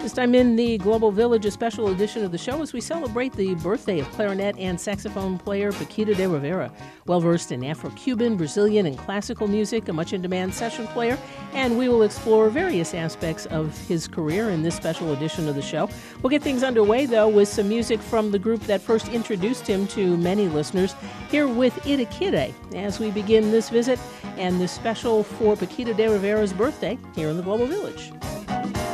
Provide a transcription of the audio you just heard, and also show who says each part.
Speaker 1: This time in the Global Village, a special edition of the show as we celebrate the birthday of clarinet and saxophone player Paquito D'Rivera. Well-versed in Afro-Cuban, Brazilian, and classical music, a much-in-demand session player, and we will explore various aspects of his career in this special edition of the show. We'll get things underway, though, with some music from the group that first introduced him to many listeners, here with Itakire, as we begin this visit and this special for Paquito D'Rivera's birthday here in the Global Village.